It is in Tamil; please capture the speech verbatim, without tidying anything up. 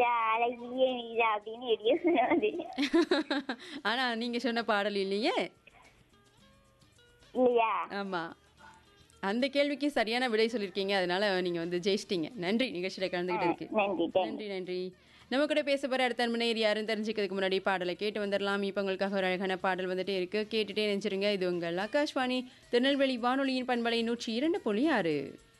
நீரா அழகிய நீரா அப்படின்னு எடியோ சொன்னது ஆனா நீங்க சொன்ன பாடல் இல்லையே. இல்லையா? ஆமா. அந்த கேள்விக்கு சரியான விடை சொல்லியிருக்கீங்க. அதனால நீங்க வந்து ஜெயிச்சிட்டீங்க. நன்றி நிகழ்ச்சியில ஆ, கலந்துக்கிட்டதுக்கு. நன்றி தேங்க்ஸ். நன்றி, நன்றி. நம்ம கூட பேச போற அடுத்த அன்பனேர் யாருன்னு தெரிஞ்சுக்கிறதுக்கு முன்னாடி பாடலை கேட்டு வந்துடலாம். இப்போ உங்களுக்காக ஒரு அழகான பாடல் வந்துட்டே இருக்கு. கேட்டுட்டே நினைச்சிருங்க. இது உங்கள் ஆகாஷ்வாணி திருநெல்வேலி வானொலியின் பண்பலை நூற்றி இரண்டு புள்ளி ஆறு.